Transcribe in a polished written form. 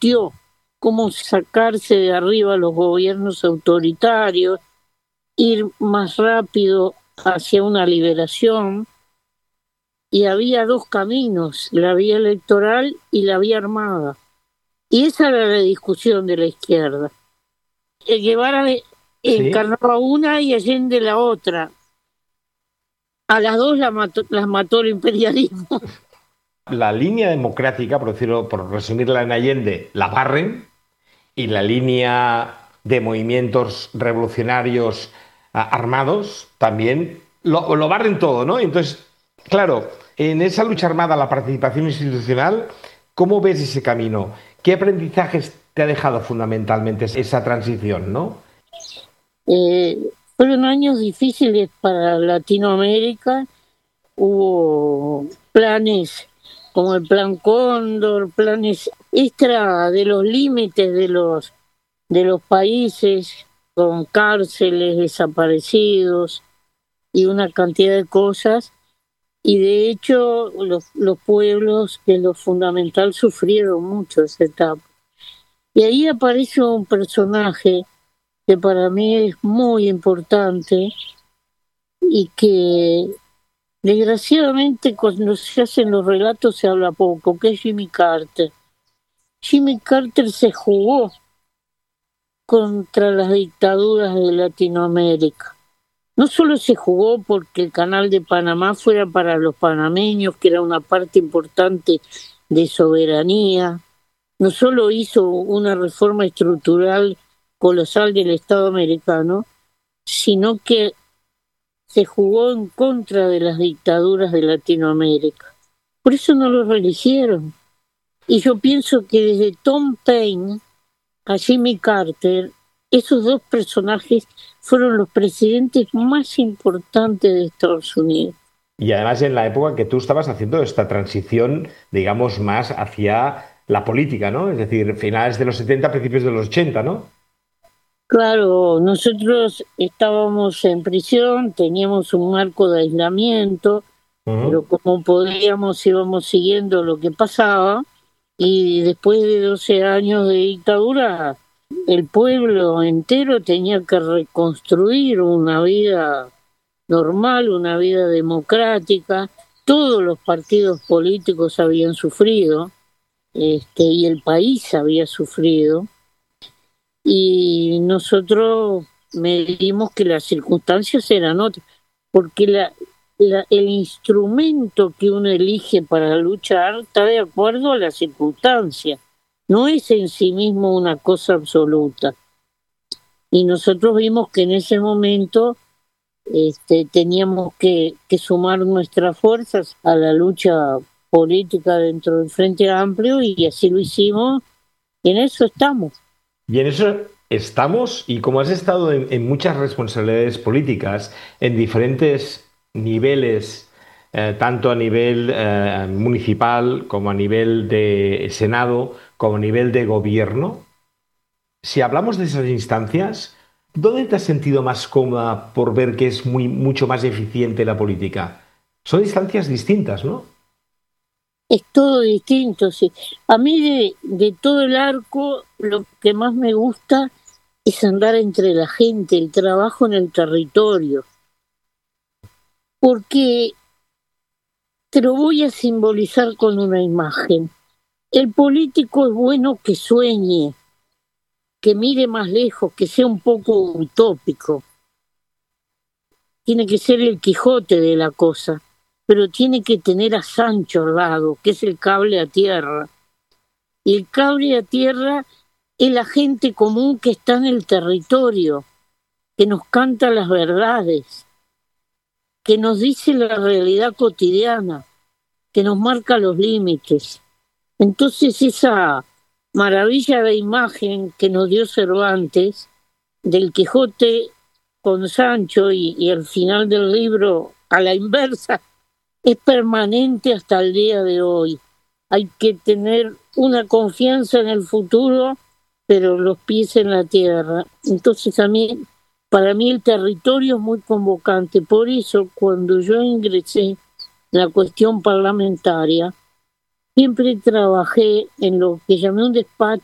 discutió cómo sacarse de arriba los gobiernos autoritarios, ir más rápido hacia una liberación, y había dos caminos, la vía electoral y la vía armada. Y esa era la discusión de la izquierda. El Guevara Sí. encarnaba una y Allende la otra. A las dos las mató el imperialismo. La línea democrática, por decirlo, por resumirla en Allende, la barren, y la línea de movimientos revolucionarios armados también lo barren todo, ¿no? Entonces, claro, en esa lucha armada, la participación institucional, ¿cómo ves ese camino? ¿Qué aprendizajes te ha dejado fundamentalmente esa transición, no? Eh, Fueron años difíciles para Latinoamérica. Hubo planes como el Plan Cóndor, planes extra de los límites de los países, con cárceles, desaparecidos y una cantidad de cosas. Y de hecho los pueblos, que es lo fundamental, sufrieron mucho esa etapa. Y ahí aparece un personaje que para mí es muy importante y que desgraciadamente cuando se hacen los relatos se habla poco, que es Jimmy Carter. Jimmy Carter se jugó contra las dictaduras de Latinoamérica. No solo se jugó porque el canal de Panamá fuera para los panameños, que era una parte importante de soberanía, no solo hizo una reforma estructural colosal del Estado americano, sino que se jugó en contra de las dictaduras de Latinoamérica. Por eso no lo reeligieron. Y yo pienso que desde Tom Paine a Jimmy Carter, esos dos personajes fueron los presidentes más importantes de Estados Unidos. Y además en la época que tú estabas haciendo esta transición, digamos, más hacia la política, ¿no? Es decir, finales de los 70, principios de los 80, ¿no? Claro, nosotros estábamos en prisión, teníamos un marco de aislamiento, pero Ujú. como podíamos íbamos siguiendo lo que pasaba, y después de 12 años de dictadura, el pueblo entero tenía que reconstruir una vida normal, una vida democrática. Todos los partidos políticos habían sufrido, y el país había sufrido, y nosotros medimos que las circunstancias eran otras, porque el instrumento que uno elige para luchar está de acuerdo a las circunstancias, no es en sí mismo una cosa absoluta. Y nosotros vimos que en ese momento teníamos que sumar nuestras fuerzas a la lucha política dentro del Frente Amplio, y así lo hicimos, y en eso estamos. Y en eso estamos, y como has estado en muchas responsabilidades políticas, en diferentes niveles, tanto a nivel municipal como a nivel de Senado, como a nivel de gobierno, si hablamos de esas instancias, ¿dónde te has sentido más cómoda por ver que es mucho más eficiente la política? Son instancias distintas, ¿no? Es todo distinto, sí. A mí de todo el arco, lo que más me gusta es andar entre la gente, el trabajo en el territorio, porque te lo voy a simbolizar con una imagen. El político es bueno que sueñe, que mire más lejos, que sea un poco utópico. Tiene que ser el Quijote de la cosa, pero tiene que tener a Sancho al lado, que es el cable a tierra. Y el cable a tierra es la gente común que está en el territorio, que nos canta las verdades, que nos dice la realidad cotidiana, que nos marca los límites. Entonces esa maravilla de imagen que nos dio Cervantes, del Quijote con Sancho y al final del libro a la inversa, es permanente hasta el día de hoy. Hay que tener una confianza en el futuro, pero los pies en la tierra. Entonces para mí el territorio es muy convocante. Por eso cuando yo ingresé en la cuestión parlamentaria, siempre trabajé en lo que llamé un despacho